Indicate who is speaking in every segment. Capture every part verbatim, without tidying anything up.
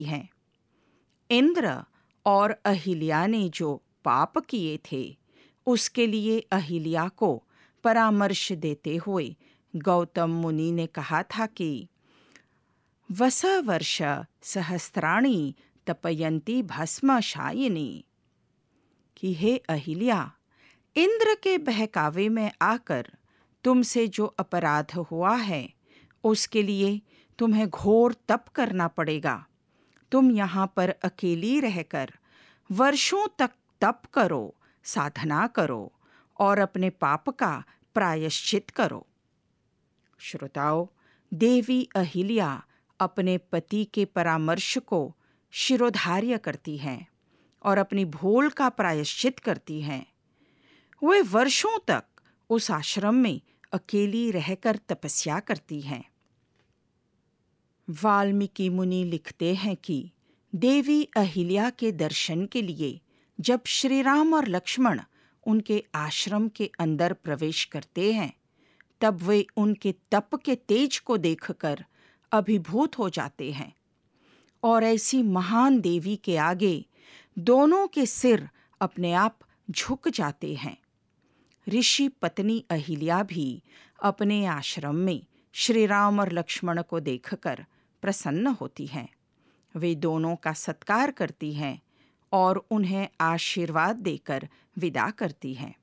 Speaker 1: हैं। इंद्र और अहिल्या ने जो पाप किए थे उसके लिए अहिल्या को परामर्श देते हुए गौतम मुनि ने कहा था कि वस वर्ष सहस्त्राणि तपयंती भस्मशायिनी, कि हे अहिल्या, इंद्र के बहकावे में आकर तुमसे जो अपराध हुआ है उसके लिए तुम्हें घोर तप करना पड़ेगा। तुम यहाँ पर अकेली रहकर वर्षों तक तप करो, साधना करो और अपने पाप का प्रायश्चित करो। श्रोताओ, देवी अहिल्या अपने पति के परामर्श को शिरोधार्य करती हैं और अपनी भूल का प्रायश्चित करती हैं। वे वर्षों तक उस आश्रम में अकेली रहकर तपस्या करती हैं। वाल्मीकि मुनि लिखते हैं कि देवी अहिल्या के दर्शन के लिए जब श्री राम और लक्ष्मण उनके आश्रम के अंदर प्रवेश करते हैं तब वे उनके तप के तेज को देखकर अभिभूत हो जाते हैं और ऐसी महान देवी के आगे दोनों के सिर अपने आप झुक जाते हैं। ऋषि पत्नी अहिल्या भी अपने आश्रम में श्री राम और लक्ष्मण को देखकर प्रसन्न होती हैं। वे दोनों का सत्कार करती हैं और उन्हें आशीर्वाद देकर विदा करती हैं।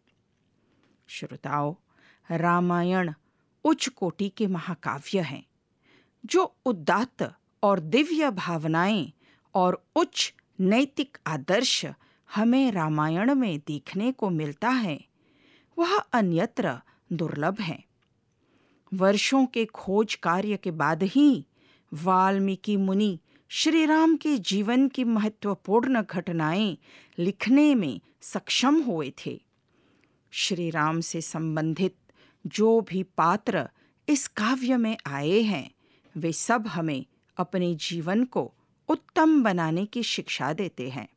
Speaker 1: श्रोताओ, रामायण उच्च कोटि के महाकाव्य हैं जो उदात्त और दिव्य भावनाएं और उच्च नैतिक आदर्श हमें रामायण में देखने को मिलता है, वह अन्यत्र दुर्लभ है। वर्षों के खोज कार्य के बाद ही वाल्मीकि मुनि श्री राम के जीवन की महत्वपूर्ण घटनाएं लिखने में सक्षम हुए थे। श्री राम से संबंधित जो भी पात्र इस काव्य में आए हैं वे सब हमें अपने जीवन को उत्तम बनाने की शिक्षा देते हैं।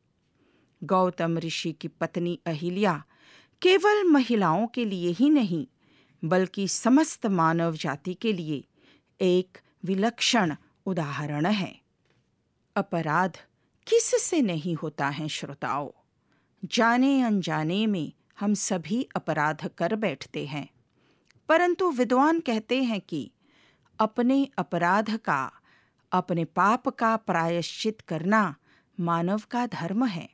Speaker 1: गौतम ऋषि की पत्नी अहिल्या केवल महिलाओं के लिए ही नहीं बल्कि समस्त मानव जाति के लिए एक विलक्षण उदाहरण है। अपराध किससे नहीं होता है श्रोताओ? जाने अनजाने में हम सभी अपराध कर बैठते हैं, परंतु विद्वान कहते हैं कि अपने अपराध का, अपने पाप का प्रायश्चित करना मानव का धर्म है।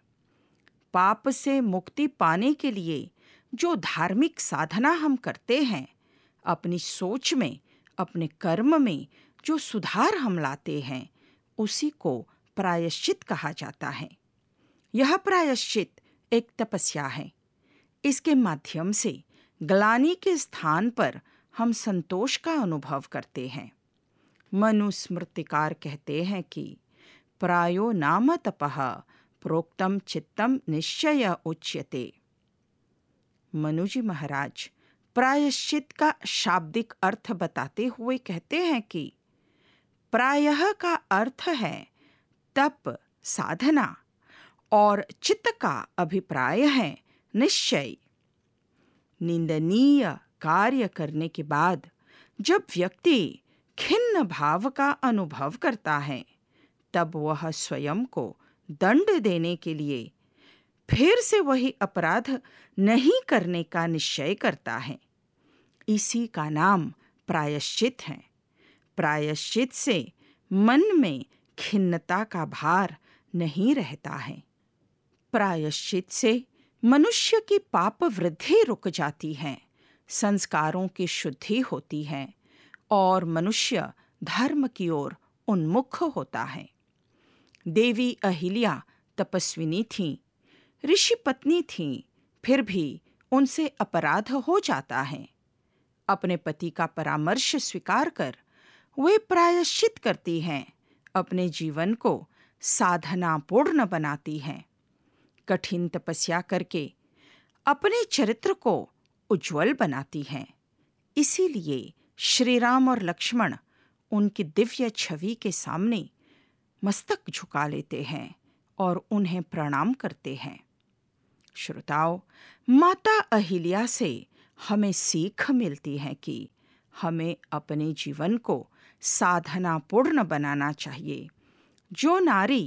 Speaker 1: पाप से मुक्ति पाने के लिए जो धार्मिक साधना हम करते हैं, अपनी सोच में, अपने कर्म में जो सुधार हम लाते हैं, उसी को प्रायश्चित कहा जाता है। यह प्रायश्चित एक तपस्या है। इसके माध्यम से ग्लानि के स्थान पर हम संतोष का अनुभव करते हैं। मनुस्मृतिकार कहते हैं कि प्रायो नाम तपः प्रोक्तम चित्तम निश्चय उच्यते। मनुजी महाराज प्रायश्चित का शाब्दिक अर्थ बताते हुए कहते हैं कि प्रायः का अर्थ है तप, साधना, और चित्त का अभिप्राय है निश्चय। निंदनीय कार्य करने के बाद जब व्यक्ति खिन्न भाव का अनुभव करता है तब वह स्वयं को दंड देने के लिए फिर से वही अपराध नहीं करने का निश्चय करता है। इसी का नाम प्रायश्चित है। प्रायश्चित से मन में खिन्नता का भार नहीं रहता है। प्रायश्चित से मनुष्य की पाप वृद्धि रुक जाती है, संस्कारों की शुद्धि होती है और मनुष्य धर्म की ओर उन्मुख होता है। देवी अहिल्या तपस्विनी थीं, ऋषि पत्नी थीं, फिर भी उनसे अपराध हो जाता है। अपने पति का परामर्श स्वीकार कर वे प्रायश्चित करती हैं, अपने जीवन को साधनापूर्ण बनाती हैं। कठिन तपस्या करके अपने चरित्र को उज्जवल बनाती हैं। इसीलिए श्री राम और लक्ष्मण उनकी दिव्य छवि के सामने मस्तक झुका लेते हैं और उन्हें प्रणाम करते हैं। श्रोताओ, माता अहिल्या से हमें सीख मिलती है कि हमें अपने जीवन को साधनापूर्ण बनाना चाहिए। जो नारी